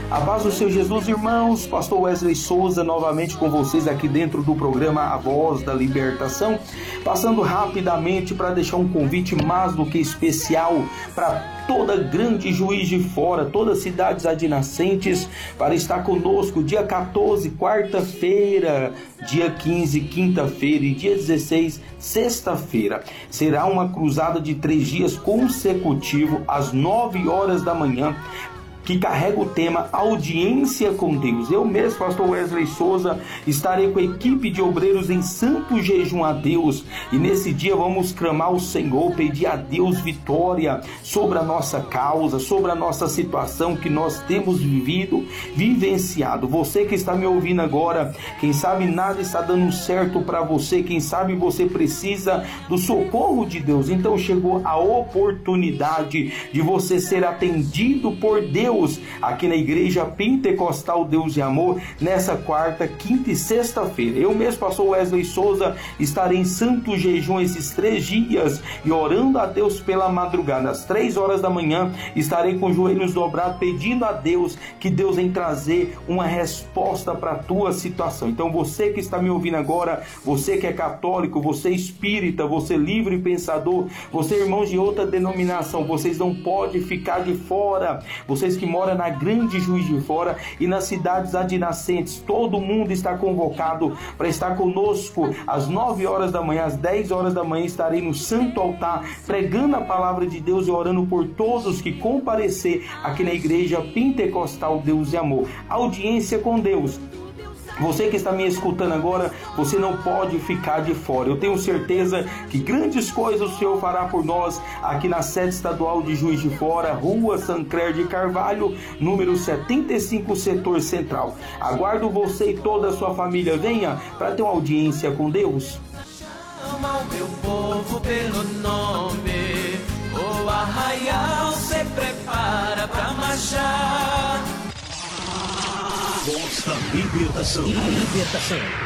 A paz do Senhor Jesus, irmãos. Pastor Wesley Souza novamente com vocês aqui dentro do programa A Voz da Libertação, passando rapidamente para deixar um convite mais do que especial para toda grande Juiz de Fora, todas as cidades adjacentes, para estar conosco dia 14, quarta-feira, dia 15, quinta-feira e dia 16, sexta-feira. Será uma cruzada de 3 dias consecutivos às 9 horas da manhã, que carrega o tema Audiência com Deus. Eu mesmo, pastor Wesley Souza, estarei com a equipe de obreiros em santo jejum a Deus, e nesse dia vamos clamar ao Senhor, pedir a Deus vitória sobre a nossa causa, sobre a nossa situação que nós temos vivenciado. Você que está me ouvindo agora, quem sabe nada está dando certo para você, quem sabe você precisa do socorro de Deus, então chegou a oportunidade de você ser atendido por Deus aqui na Igreja Pentecostal Deus e Amor, nessa quarta, quinta e sexta-feira. Eu mesmo, pastor Wesley Souza, estarei em santo jejum esses 3 dias e orando a Deus pela madrugada. Às 3 horas da manhã estarei com os joelhos dobrados, pedindo a Deus que Deus venha trazer uma resposta para a tua situação. Então você que está me ouvindo agora, você que é católico, você espírita, você livre pensador, você irmãos de outra denominação, vocês não podem ficar de fora. Vocês que moram na grande Juiz de Fora e nas cidades adjacentes, todo mundo está convocado para estar conosco às 9 horas da manhã, às 10 horas da manhã estarei no santo altar pregando a palavra de Deus e orando por todos que comparecer aqui na Igreja Pentecostal Deus e Amor. Audiência com Deus. Você que está me escutando agora, você não pode ficar de fora. Eu tenho certeza que grandes coisas o Senhor fará por nós aqui na sede estadual de Juiz de Fora, Rua Sancler de Carvalho, número 75, setor central. Aguardo você e toda a sua família. Venha para ter uma audiência com Deus. Chama o meu povo pelo nome, o arraial se prepara para marchar. Voz da Libertação.